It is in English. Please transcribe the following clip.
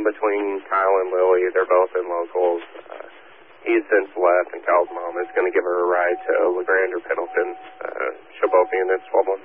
between Kyle and Lily. They're both in locals. He's since left, and Kyle's mom is going to give her a ride to LeGrand or Pendleton. She'll both be in this 12-month